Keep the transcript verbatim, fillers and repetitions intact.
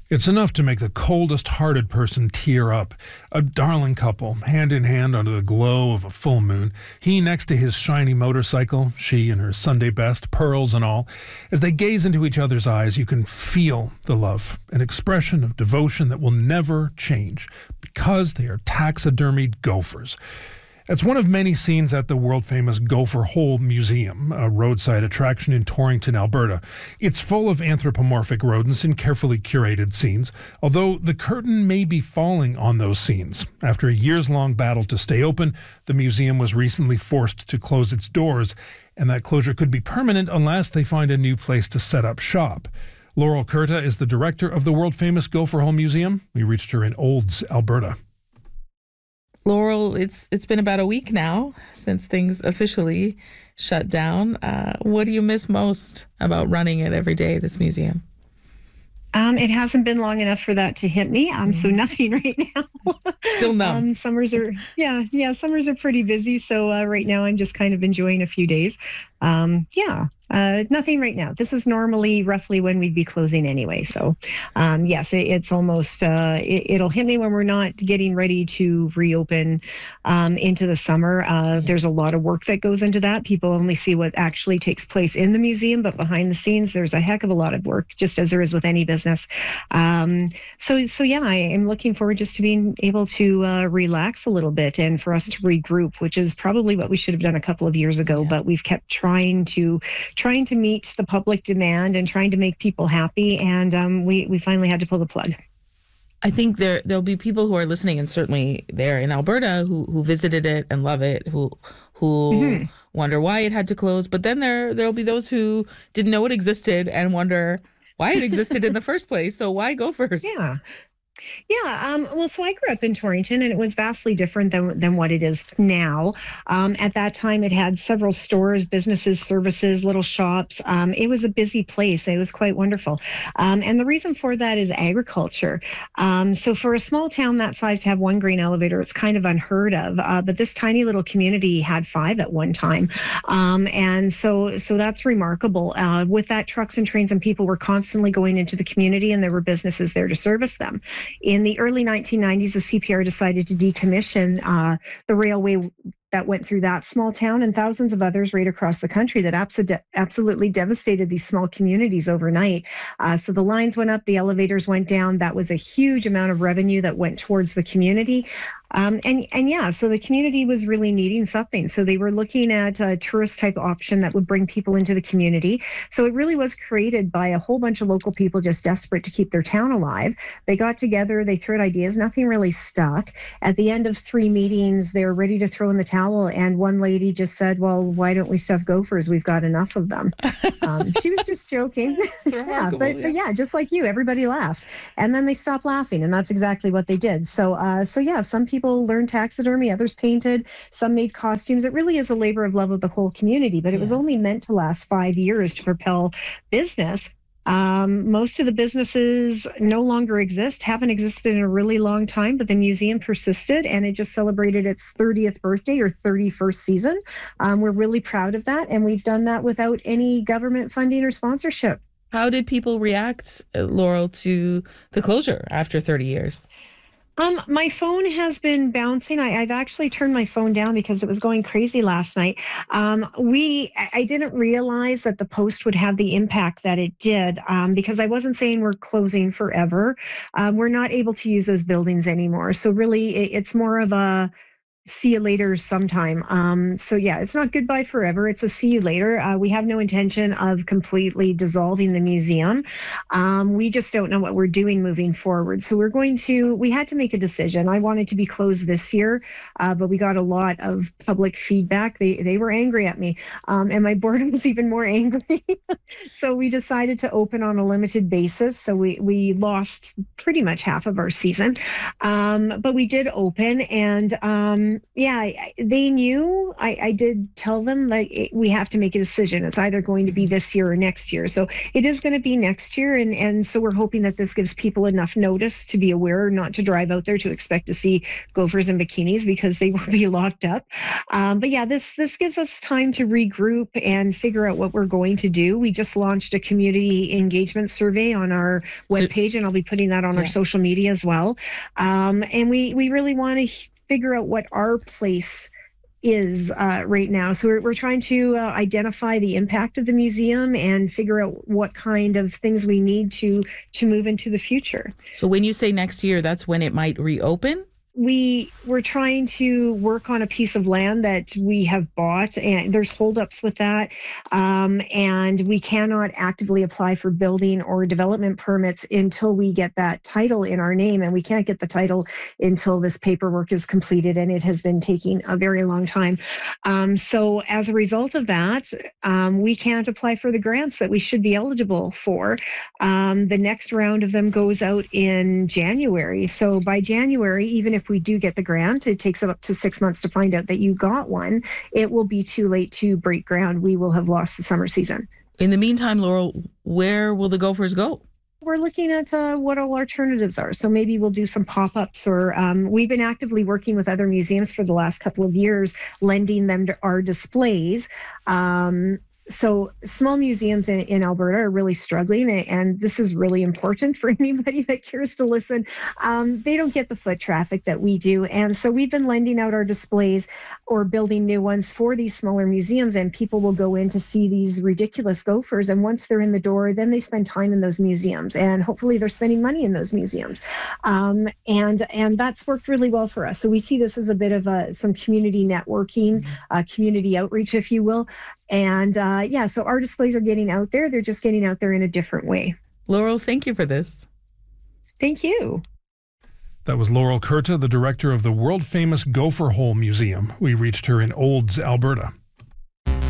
It's enough to make the coldest-hearted person tear up. A darling couple, hand in hand under the glow of a full moon. He next to his shiny motorcycle, she in her Sunday best, pearls and all. As they gaze into each other's eyes, you can feel the love, an expression of devotion that will never change, because they are taxidermied gophers. It's one of many scenes at the world-famous Gopher Hole Museum, a roadside attraction in Torrington, Alberta. It's full of anthropomorphic rodents in carefully curated scenes, although the curtain may be falling on those scenes. After a years-long battle to stay open, the museum was recently forced to close its doors, and that closure could be permanent unless they find a new place to set up shop. Laurel Curta is the director of the world-famous Gopher Hole Museum. We reached her in Olds, Alberta. Laurel, it's it's been about a week now since things officially shut down. Uh, what do you miss most about running it every day, this museum? Um, it hasn't been long enough for that to hit me. Um, so nothing right now. Still numb. Um, summers are, yeah, yeah, summers are pretty busy. So uh, right now I'm just kind of enjoying a few days. Um, yeah, uh, nothing right now. This is normally roughly when we'd be closing anyway. So um, yes, it, it's almost, uh, it, it'll hit me when we're not getting ready to reopen um, into the summer. Uh, there's a lot of work that goes into that. People only see what actually takes place in the museum, but behind the scenes, there's a heck of a lot of work, just as there is with any business. Um, so, so yeah, I am looking forward just to being able to uh, relax a little bit and for us to regroup, which is probably what we should have done a couple of years ago, yeah. But we've kept trying to trying to meet the public demand and trying to make people happy, and um, we we finally had to pull the plug. I think there there'll be people who are listening, and certainly there in Alberta, who who visited it and love it, who who mm-hmm. wonder why it had to close. But then there there'll be those who didn't know it existed and wonder why it existed in the first place. So why go first? Yeah. Yeah, um, well, so I grew up in Torrington, and it was vastly different than than what it is now. Um, at that time, it had several stores, businesses, services, little shops. Um, it was a busy place. It was quite wonderful. Um, and the reason for that is agriculture. Um, so for a small town that size to have one grain elevator, it's kind of unheard of. Uh, but this tiny little community had five at one time. Um, and so so that's remarkable. Uh, with that, trucks and trains and people were constantly going into the community, and there were businesses there to service them. In the early nineteen nineties, the C P R decided to decommission uh, the railway that went through that small town and thousands of others right across the country that abso- absolutely devastated these small communities overnight. Uh, so the lines went up, the elevators went down. That was a huge amount of revenue that went towards the community. Um, and, and yeah, so the community was really needing something. So they were looking at a tourist type option that would bring people into the community. So it really was created by a whole bunch of local people just desperate to keep their town alive. They got together, they threw out ideas, nothing really stuck. At the end of three meetings, they were ready to throw in the towel. And one lady just said, well, why don't we stuff gophers? We've got enough of them. Um, she was just joking. yeah, but, yeah. but yeah, just like you, everybody laughed. And then they stopped laughing. And that's exactly what they did. So, uh, so yeah, some people People learned taxidermy, others painted, some made costumes. It really is a labor of love of the whole community, but it yeah. was only meant to last five years to propel business. Um, most of the businesses no longer exist, haven't existed in a really long time, but the museum persisted and it just celebrated its thirtieth birthday or thirty-first season. Um, we're really proud of that, and we've done that without any government funding or sponsorship. How did people react, Laurel, to the closure after thirty years? Um, my phone has been bouncing. I, I've actually turned my phone down because it was going crazy last night. Um, we, I didn't realize that the post would have the impact that it did um, because I wasn't saying we're closing forever. Um, we're not able to use those buildings anymore. So really, it, it's more of a see you later sometime. Um, so yeah, it's not goodbye forever. It's a see you later. Uh, we have no intention of completely dissolving the museum. Um, we just don't know what we're doing moving forward. So we're going to, we had to make a decision. I wanted to be closed this year, uh, but we got a lot of public feedback. They they were angry at me. Um, and my board was even more angry. So we decided to open on a limited basis. So we, we lost pretty much half of our season. Um, but we did open, and um, Um, yeah, I, they knew. I, I did tell them like it, we have to make a decision. It's either going to be this year or next year. So it is going to be next year, and and so we're hoping that this gives people enough notice to be aware, not to drive out there to expect to see gophers in bikinis because they will be locked up. Um, but yeah, this this gives us time to regroup and figure out what we're going to do. We just launched a community engagement survey on our webpage, and I'll be putting that on yeah. our social media as well. Um, and we we really want to figure out what our place is uh, right now. So we're, we're trying to uh, identify the impact of the museum and figure out what kind of things we need to to move into the future. So when you say next year, that's when it might reopen? We we're trying to work on a piece of land that we have bought, and there's holdups with that, um, and we cannot actively apply for building or development permits until we get that title in our name, and we can't get the title until this paperwork is completed, and it has been taking a very long time. Um, so as a result of that, um, we can't apply for the grants that we should be eligible for. Um, the next round of them goes out in January. So by January, even if we do get the grant, it takes up to six months to find out that you got one. It will be too late to break ground. We will have lost the summer season. In the meantime, Laurel, where will the gophers go? We're looking at uh, what all alternatives are. So maybe we'll do some pop-ups, or um, we've been actively working with other museums for the last couple of years, lending them to our displays. Um, So small museums in, in Alberta are really struggling, and this is really important for anybody that cares to listen. Um, they don't get the foot traffic that we do, and so we've been lending out our displays or building new ones for these smaller museums, and people will go in to see these ridiculous gophers, and once they're in the door, then they spend time in those museums, and hopefully they're spending money in those museums. Um, and and that's worked really well for us. So we see this as a bit of a, some community networking, uh, community outreach, if you will, and uh, Uh, yeah, so our displays are getting out there. They're just getting out there in a different way. Laurel, thank you for this. Thank you. That was Laurel Curta, the director of the world-famous Gopher Hole Museum. We reached her in Olds, Alberta.